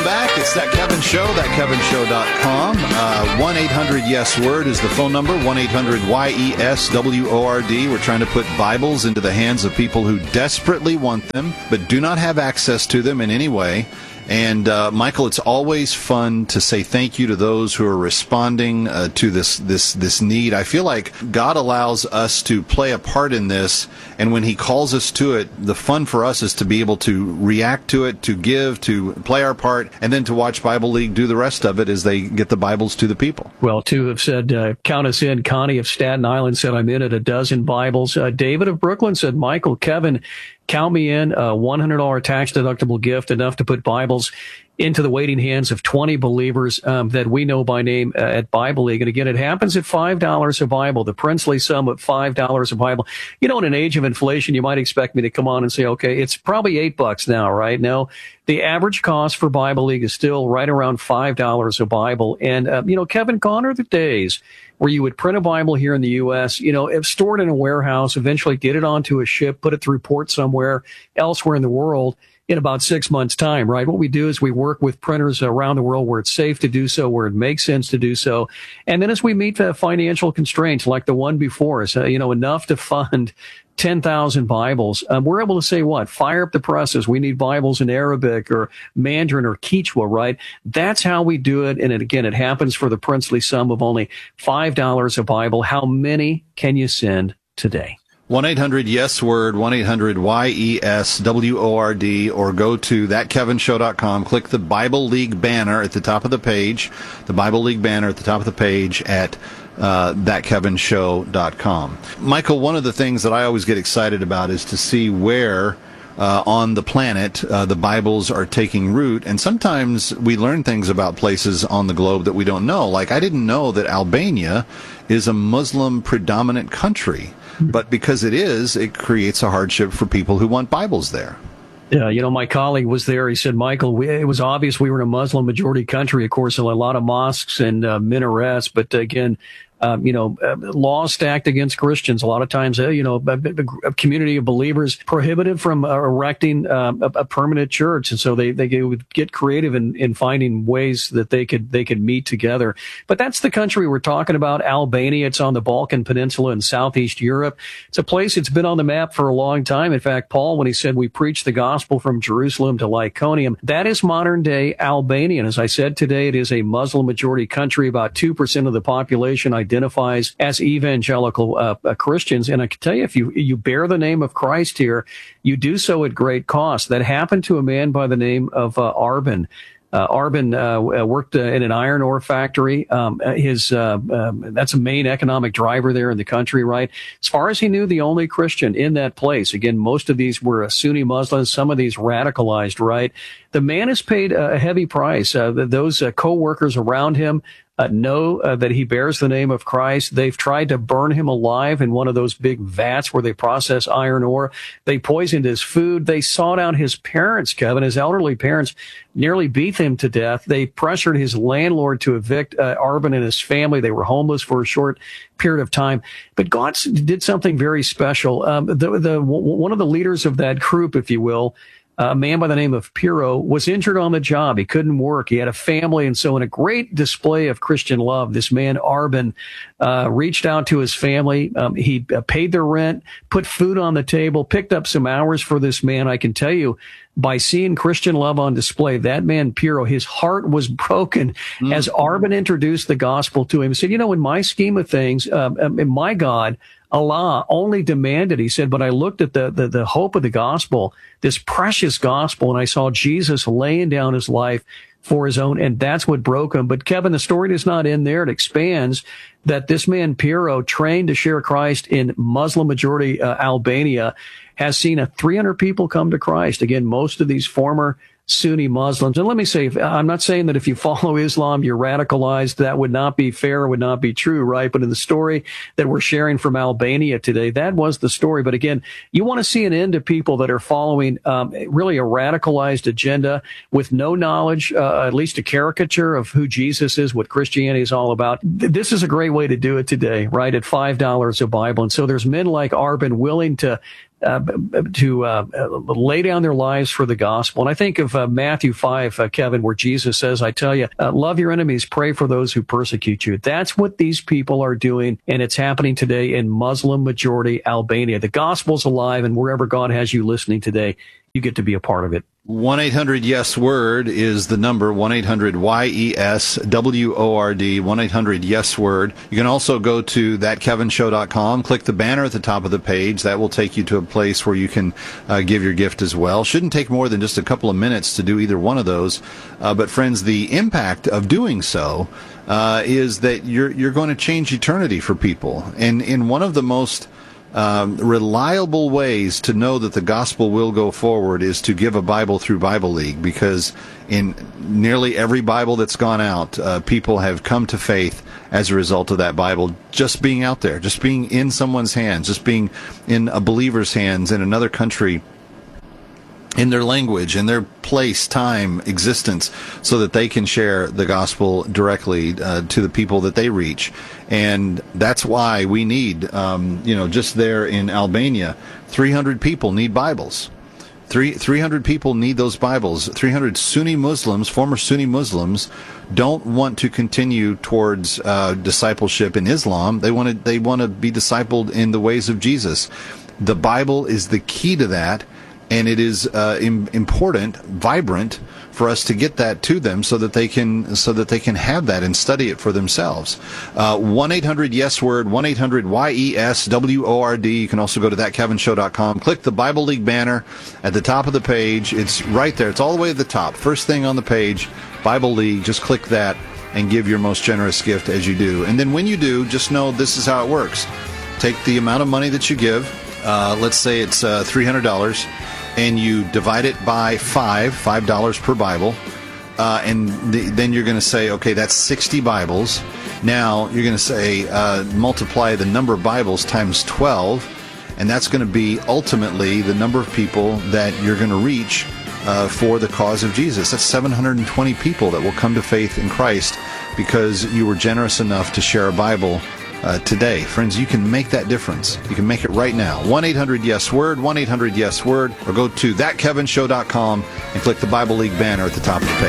back. It's That Kevin Show, thatkevinshow.com. 1-800-YES-WORD is the phone number, 1-800-YES-WORD. We're trying to put Bibles into the hands of people who desperately want them, but do not have access to them in any way. And, Michael, it's always fun to say thank you to those who are responding to this need. I feel like God allows us to play a part in this, and when He calls us to it, the fun for us is to be able to react to it, to give, to play our part, and then to watch Bible League do the rest of it as they get the Bibles to the people. Well, two have said, count us in. Connie of Staten Island said, I'm in at a dozen Bibles. David of Brooklyn said, Michael, Kevin, count me in, a $100 tax-deductible gift, enough to put Bibles into the waiting hands of 20 believers that we know by name at Bible League. And again, it happens at $5 a Bible, the princely sum of $5 a Bible. You know, in an age of inflation, you might expect me to come on and say, okay, it's probably $8 now, right? No, the average cost for Bible League is still right around $5 a Bible. And, Kevin, gone are the days where you would print a Bible here in the U.S., stored in a warehouse, eventually get it onto a ship, put it through port somewhere elsewhere in the world in about 6 months' time, right? What we do is we work with printers around the world where it's safe to do so, where it makes sense to do so. And then as we meet financial constraints like the one before us, enough to fund 10,000 Bibles, we're able to say what? Fire up the presses. We need Bibles in Arabic or Mandarin or Quechua, right? That's how we do it. And it happens for the princely sum of only $5 a Bible. How many can you send today? 1-800-YES-WORD, 1-800-YES-WORD, or go to thatkevinshow.com. Click the Bible League banner at the top of the page, at thatkevinshow.com. Michael, one of the things that I always get excited about is to see where on the planet the Bibles are taking root, and sometimes we learn things about places on the globe that we don't know. Like, I didn't know that Albania is a Muslim predominant country, but because it is, it creates a hardship for people who want Bibles there. Yeah, my colleague was there. He said, Michael, it was obvious we were in a Muslim majority country. Of course, a lot of mosques and minarets, but again, laws stacked against Christians. A lot of times, a community of believers prohibited from erecting a permanent church. And so they would get creative in finding ways that they could meet together. But that's the country we're talking about, Albania. It's on the Balkan Peninsula in Southeast Europe. It's a place that's been on the map for a long time. In fact, Paul, when he said we preach the gospel from Jerusalem to Lyconium, that is modern day Albania. And as I said today, it is a Muslim majority country. About 2% of the population identifies as evangelical Christians. And I can tell you, if you bear the name of Christ here, you do so at great cost. That happened to a man by the name of Arben. Arben worked in an iron ore factory. That's a main economic driver there in the country, right? As far as he knew, the only Christian in that place. Again, most of these were Sunni Muslims, some of these radicalized, right? The man has paid a heavy price. Those co-workers around him know that he bears the name of Christ. They've tried to burn him alive in one of those big vats where they process iron ore. They poisoned his food. They sought out his parents, Kevin. His elderly parents nearly beat him to death. They pressured his landlord to evict Arben and his family. They were homeless for a short period of time. But God did something very special. One of the leaders of that group, if you will, a man by the name of Piro, was injured on the job. He couldn't work. He had a family. And so in a great display of Christian love, this man, Arben, reached out to his family. He paid their rent, put food on the table, picked up some hours for this man. I can tell you, by seeing Christian love on display, that man, Piro, his heart was broken as Arben introduced the gospel to him. He said, in my scheme of things, my God, Allah only demanded, he said, but I looked at the hope of the gospel, this precious gospel, and I saw Jesus laying down his life for his own, and that's what broke him. But Kevin, the story does not end there. It expands that this man, Piro, trained to share Christ in Muslim majority Albania, has seen 300 people come to Christ. Again, most of these former Sunni Muslims. And let me say, I'm not saying that if you follow Islam, you're radicalized. That would not be fair, would not be true, right? But in the story that we're sharing from Albania today, that was the story. But again, you want to see an end to people that are following really a radicalized agenda with no knowledge, at least a caricature of who Jesus is, what Christianity is all about. This is a great way to do it today, right? At $5 a Bible. And so there's men like Arben willing to lay down their lives for the gospel. And I think of Matthew 5, Kevin, where Jesus says, I tell you, love your enemies, pray for those who persecute you. That's what these people are doing, and it's happening today in Muslim-majority Albania. The gospel's alive, and wherever God has you listening today, you get to be a part of it. 1-800-YES-WORD is the number, 1-800-YES-WORD, 1-800-YES-WORD. You can also go to thatkevinshow.com, click the banner at the top of the page. That will take you to a place where you can give your gift as well. Shouldn't take more than just a couple of minutes to do either one of those. But friends, the impact of doing so is that you're going to change eternity for people. And in one of the most reliable ways to know that the gospel will go forward is to give a Bible through Bible League, because in nearly every Bible that's gone out, people have come to faith as a result of that Bible just being out there, just being in someone's hands, just being in a believer's hands in another country, in their language, in their place, time, existence, so that they can share the gospel directly to the people that they reach. And that's why we need, just there in Albania, 300 people need Bibles. 300 people need those Bibles. 300 Sunni Muslims, former Sunni Muslims, don't want to continue towards discipleship in Islam. They want to be discipled in the ways of Jesus. The Bible is the key to that. And it is important, vibrant, for us to get that to them so that they can have that and study it for themselves. 1-800-YES-WORD, 1-800-YES-WORD. You can also go to thatkevinshow.com. Click the Bible League banner at the top of the page. It's right there. It's all the way at the top. First thing on the page, Bible League. Just click that and give your most generous gift as you do. And then when you do, just know this is how it works. Take the amount of money that you give. Let's say it's $300. And you divide it by $5 per Bible, and then you're going to say, okay, that's 60 Bibles. Now you're going to say, multiply the number of Bibles times 12, and that's going to be ultimately the number of people that you're going to reach for the cause of Jesus. That's 720 people that will come to faith in Christ because you were generous enough to share a Bible today. Friends, you can make that difference. You can make it right now. 1-800-YES-WORD, 1-800-YES-WORD, or go to thatkevinshow.com and click the Bible League banner at the top of the page.